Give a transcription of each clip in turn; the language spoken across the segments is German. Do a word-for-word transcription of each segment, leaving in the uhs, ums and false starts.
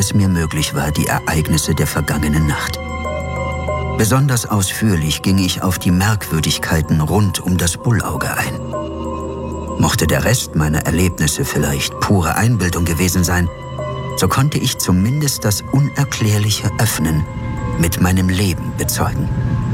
es mir möglich war, die Ereignisse der vergangenen Nacht. Besonders ausführlich ging ich auf die Merkwürdigkeiten rund um das Bullauge ein. Mochte der Rest meiner Erlebnisse vielleicht pure Einbildung gewesen sein, so konnte ich zumindest das unerklärliche Öffnen mit meinem Leben bezeugen.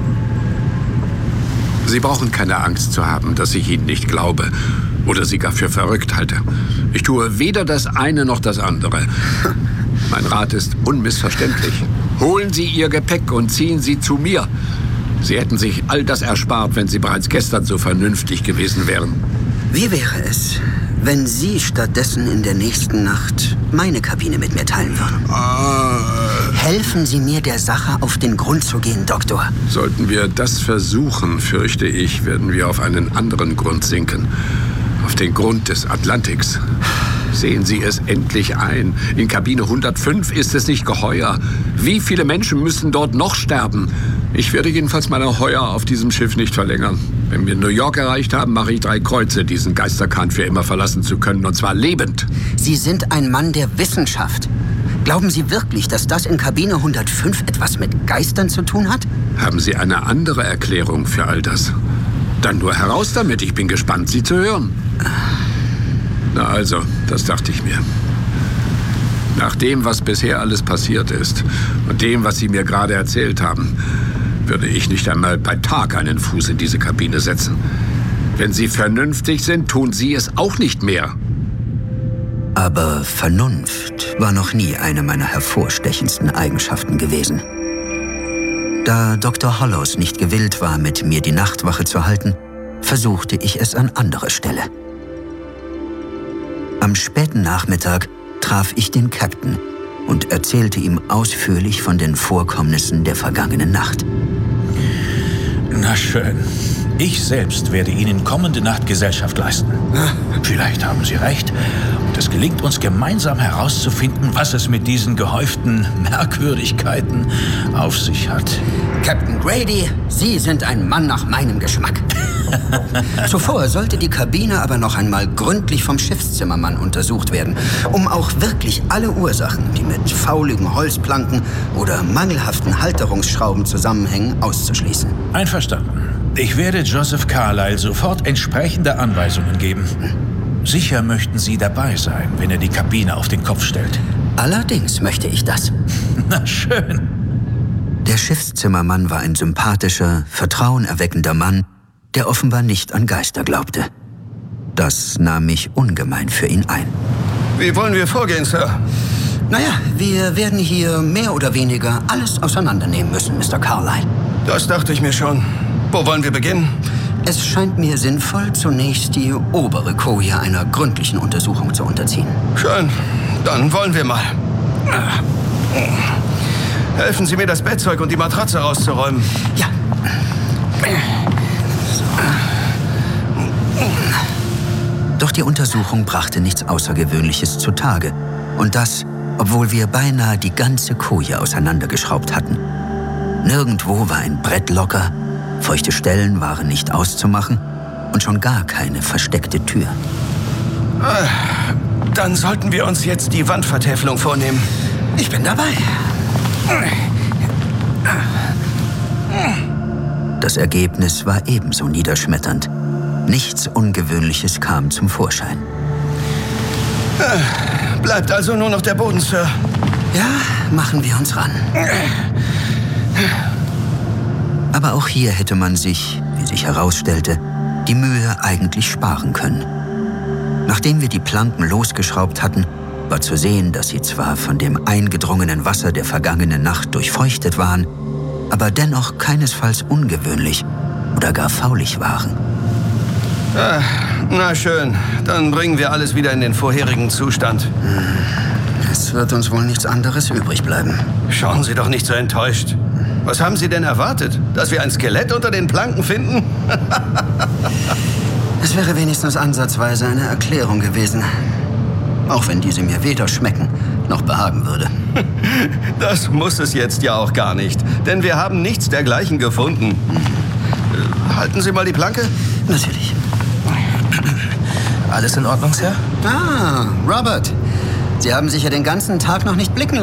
Sie brauchen keine Angst zu haben, dass ich Ihnen nicht glaube oder Sie gar für verrückt halte. Ich tue weder das eine noch das andere. Mein Rat ist unmissverständlich. Holen Sie Ihr Gepäck und ziehen Sie zu mir. Sie hätten sich all das erspart, wenn Sie bereits gestern so vernünftig gewesen wären. Wie wäre es, wenn Sie stattdessen in der nächsten Nacht meine Kabine mit mir teilen würden? Äh, Helfen Sie mir, der Sache auf den Grund zu gehen, Doktor. Sollten wir das versuchen, fürchte ich, werden wir auf einen anderen Grund sinken. Auf den Grund des Atlantiks. Sehen Sie es endlich ein. In Kabine hundertfünf ist es nicht geheuer. Wie viele Menschen müssen dort noch sterben? Ich werde jedenfalls meine Heuer auf diesem Schiff nicht verlängern. Wenn wir New York erreicht haben, mache ich drei Kreuze, diesen Geisterkahn für immer verlassen zu können, und zwar lebend. Sie sind ein Mann der Wissenschaft. Glauben Sie wirklich, dass das in Kabine hundertfünf etwas mit Geistern zu tun hat? Haben Sie eine andere Erklärung für all das? Dann nur heraus damit. Ich bin gespannt, Sie zu hören. Na also, das dachte ich mir. Nach dem, was bisher alles passiert ist und dem, was Sie mir gerade erzählt haben, würde ich nicht einmal bei Tag einen Fuß in diese Kabine setzen. Wenn Sie vernünftig sind, tun Sie es auch nicht mehr. Aber Vernunft war noch nie eine meiner hervorstechendsten Eigenschaften gewesen. Da Doktor Hollows nicht gewillt war, mit mir die Nachtwache zu halten, versuchte ich es an anderer Stelle. Am späten Nachmittag traf ich den Captain und erzählte ihm ausführlich von den Vorkommnissen der vergangenen Nacht. Na schön. Ich selbst werde Ihnen kommende Nacht Gesellschaft leisten. Vielleicht haben Sie recht. Und es gelingt uns gemeinsam herauszufinden, was es mit diesen gehäuften Merkwürdigkeiten auf sich hat. Captain Grady, Sie sind ein Mann nach meinem Geschmack. Zuvor sollte die Kabine aber noch einmal gründlich vom Schiffszimmermann untersucht werden, um auch wirklich alle Ursachen, die mit fauligen Holzplanken oder mangelhaften Halterungsschrauben zusammenhängen, auszuschließen. Einverstanden. Ich werde Joseph Carlyle sofort entsprechende Anweisungen geben. Sicher möchten Sie dabei sein, wenn er die Kabine auf den Kopf stellt. Allerdings möchte ich das. Na schön. Der Schiffszimmermann war ein sympathischer, vertrauenerweckender Mann, der offenbar nicht an Geister glaubte. Das nahm mich ungemein für ihn ein. Wie wollen wir vorgehen, Sir? Naja, wir werden hier mehr oder weniger alles auseinandernehmen müssen, Mister Carlyle. Das dachte ich mir schon. Wo wollen wir beginnen? Es scheint mir sinnvoll, zunächst die obere Koje einer gründlichen Untersuchung zu unterziehen. Schön. Dann wollen wir mal. Helfen Sie mir, das Bettzeug und die Matratze rauszuräumen. Ja. Doch die Untersuchung brachte nichts Außergewöhnliches zutage. Und das, obwohl wir beinahe die ganze Koje auseinandergeschraubt hatten. Nirgendwo war ein Brett locker, feuchte Stellen waren nicht auszumachen und schon gar keine versteckte Tür. Dann sollten wir uns jetzt die Wandvertäfelung vornehmen. Ich bin dabei. Das Ergebnis war ebenso niederschmetternd. Nichts Ungewöhnliches kam zum Vorschein. Bleibt also nur noch der Boden, Sir. Ja, machen wir uns ran. Aber auch hier hätte man sich, wie sich herausstellte, die Mühe eigentlich sparen können. Nachdem wir die Planken losgeschraubt hatten, war zu sehen, dass sie zwar von dem eingedrungenen Wasser der vergangenen Nacht durchfeuchtet waren, aber dennoch keinesfalls ungewöhnlich oder gar faulig waren. Ah, na schön, dann bringen wir alles wieder in den vorherigen Zustand. Es wird uns wohl nichts anderes übrig bleiben. Schauen Sie doch nicht so enttäuscht. Was haben Sie denn erwartet? Dass wir ein Skelett unter den Planken finden? Es wäre wenigstens ansatzweise eine Erklärung gewesen. Auch wenn diese mir weder schmecken noch behagen würde. Das muss es jetzt ja auch gar nicht. Denn wir haben nichts dergleichen gefunden. Äh, halten Sie mal die Planke? Natürlich. Alles in Ordnung, Sir? Ah, Robert. Sie haben sich ja den ganzen Tag noch nicht blicken